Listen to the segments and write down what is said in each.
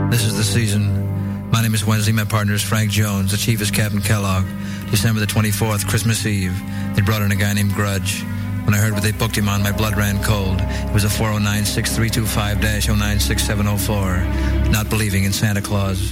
This is the season. My name is Wednesday. My partner is Frank Jones. The chief is Captain Kellogg. December the 24th, Christmas Eve. They brought in a guy named Grudge. When I heard what they booked him on, my blood ran cold. It was a 409-6325-096-704. Not believing in Santa Claus.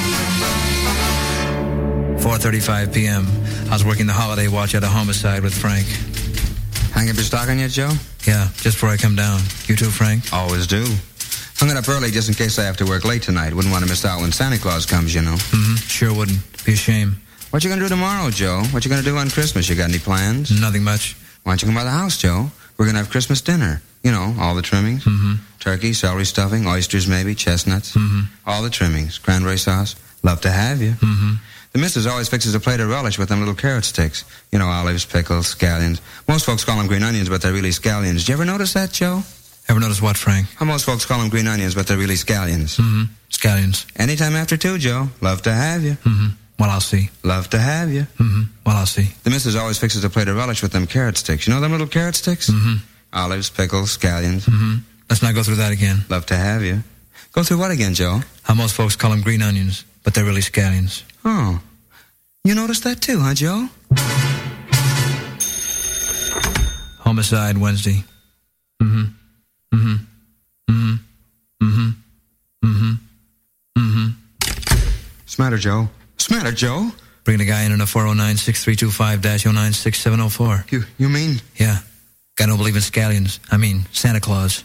4:35 p.m. I was working the holiday watch at a homicide with Frank. Hang up your stocking yet, Joe? Yeah, just before I come down. You too, Frank? Always do. Hung it up early just in case I have to work late tonight. Wouldn't want to miss out when Santa Claus comes, you know. Sure wouldn't. Be a shame. What you gonna do tomorrow, Joe? What you gonna do on Christmas? You got any plans? Nothing much. Why don't you come by the house, Joe? We're gonna have Christmas dinner. You know, all the trimmings. Turkey, celery stuffing, oysters maybe, chestnuts. All the trimmings. Cranberry sauce. Love to have you. The missus always fixes a plate of relish with them little carrot sticks. You know, olives, pickles, scallions. Most folks call them green onions, but they're really scallions. Did you ever notice that, Joe? Ever notice what, Frank? How most folks call them green onions, but they're really scallions. Scallions. Anytime after 2, Joe. Love to have you. Well, I'll see. Love to have you. Well, I'll see. The missus always fixes a plate of relish with them carrot sticks. You know them little carrot sticks? Olives, pickles, scallions. Let's not go through that again. Love to have you. Go through what again, Joe? How most folks call them green onions, but they're really scallions. Oh. You noticed that too, huh, Joe? Homicide Wednesday. Smatter, Joe. Smatter, Joe. Bringing a guy in on a 409-6325-096-704. You mean? Yeah. Guy don't believe in scallions. I mean, Santa Claus.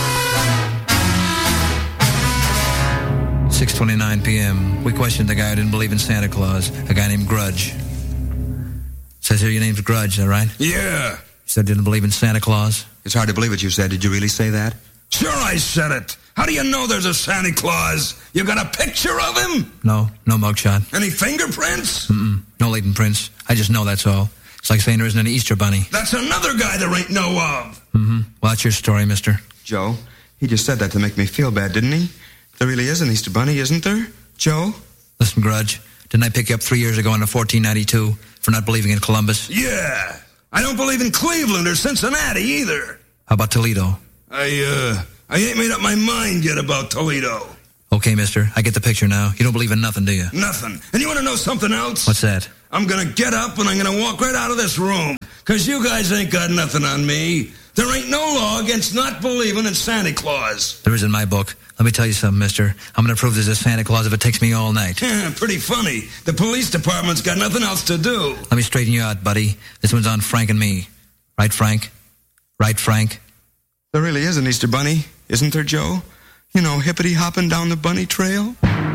6:29 p.m. We questioned the guy who didn't believe in Santa Claus, a guy named Grudge. Says here your name's Grudge, is that right? Yeah. You said didn't believe in Santa Claus? It's hard to believe what you said. Did you really say that? Sure I said it. How do you know there's a Santa Claus? You got a picture of him? No mugshot. Any fingerprints? No latent prints. I just know that's all. It's like saying there isn't an Easter bunny. That's another guy there ain't know of. Well, that's your story, mister. Joe, he just said that to make me feel bad, didn't he? There really is an Easter bunny, isn't there? Joe? Listen, Grudge, didn't I pick you up 3 years ago in a 1492 for not believing in Columbus? Yeah. I don't believe in Cleveland or Cincinnati either. How about Toledo? I ain't made up my mind yet about Toledo. Okay, mister, I get the picture now. You don't believe in nothing, do you? Nothing. And you want to know something else? What's that? I'm going to get up and I'm going to walk right out of this room. Because you guys ain't got nothing on me. There ain't no law against not believing in Santa Claus. There is in my book. Let me tell you something, mister. I'm going to prove there's a Santa Claus if it takes me all night. Pretty funny. The police department's got nothing else to do. Let me straighten you out, buddy. This one's on Frank and me. Right, Frank? Right, Frank? There really is an Easter bunny, isn't there, Joe? You know, hippity-hopping down the bunny trail.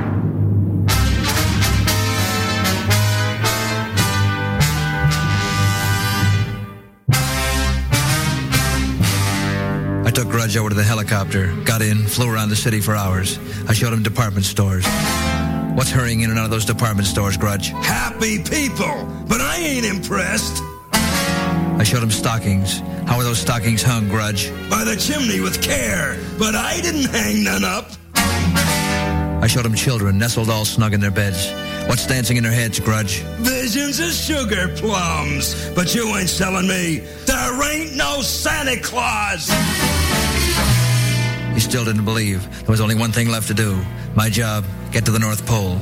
I took Grudge over to the helicopter, got in, flew around the city for hours. I showed him department stores. What's hurrying in and out of those department stores, Grudge? Happy people, but I ain't impressed. I showed him stockings. How are those stockings hung, Grudge? By the chimney with care, but I didn't hang none up. I showed him children nestled all snug in their beds. What's dancing in their heads, Grudge? Visions of sugar plums, but you ain't selling me. There ain't no Santa Claus. He still didn't believe. There was only one thing left to do. My job, get to the North Pole.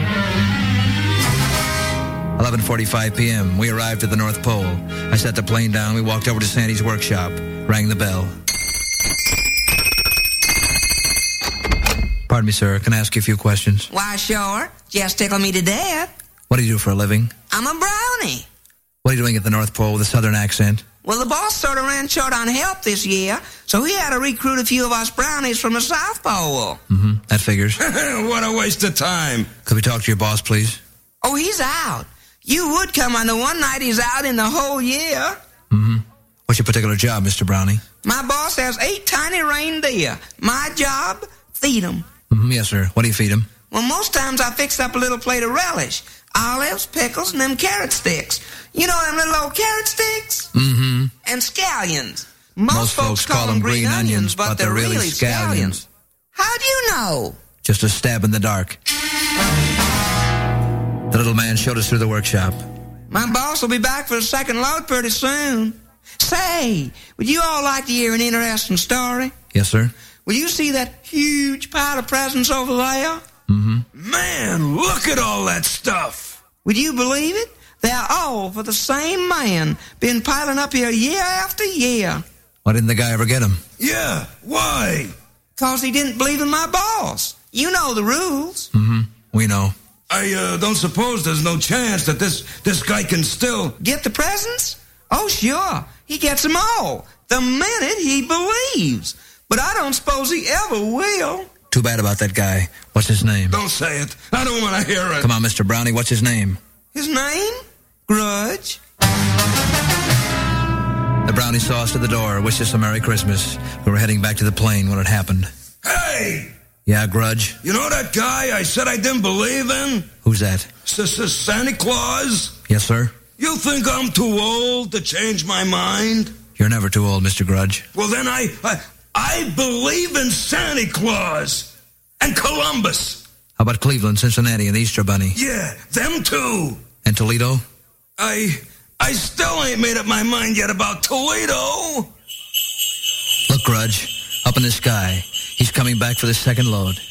11:45 p.m. We arrived at the North Pole. I set the plane down. We walked over to Sandy's workshop. Rang the bell. Pardon me, sir. Can I ask you a few questions? Why, sure. Just tickle me to death. What do you do for a living? I'm a brownie. What are you doing at the North Pole with a southern accent? Well, the boss sort of ran short on help this year, so he had to recruit a few of us brownies from the South Pole. That figures. What a waste of time. Could we talk to your boss, please? Oh, he's out. You would come on the one night he's out in the whole year. What's your particular job, Mr. Brownie? My boss has 8 tiny reindeer. My job, feed them. Yes, sir. What do you feed them? Well, most times I fix up a little plate of relish. Olives, pickles, and them carrot sticks. You know them little old carrot sticks? And scallions. Most folks call them green onions, but they're really scallions. How do you know? Just a stab in the dark. The little man showed us through the workshop. My boss will be back for the second load pretty soon. Say, would you all like to hear an interesting story? Yes, sir. Will you see that huge pile of presents over there? Man, look at all that stuff. Would you believe it? They're all for the same man. Been piling up here year after year. Why didn't the guy ever get him? Yeah, why? 'Cause he didn't believe in my boss. You know the rules. We know. I don't suppose there's no chance that this guy can still... Get the presents? Oh, sure. He gets them all. The minute he believes. But I don't suppose he ever will. Too bad about that guy. What's his name? Don't say it. I don't want to hear it. Come on, Mr. Brownie, what's his name? His name? Grudge. The Brownie saw us at the door, wished us a Merry Christmas. We were heading back to the plane when it happened. Hey! Yeah, Grudge? You know that guy I said I didn't believe in? Who's that? Santa Claus? Yes, sir? You think I'm too old to change my mind? You're never too old, Mr. Grudge. Well, then I believe in Santa Claus and Columbus. How about Cleveland, Cincinnati, and the Easter Bunny? Yeah, them too. And Toledo? I still ain't made up my mind yet about Toledo. Look, Grudge, up in the sky. He's coming back for the second load.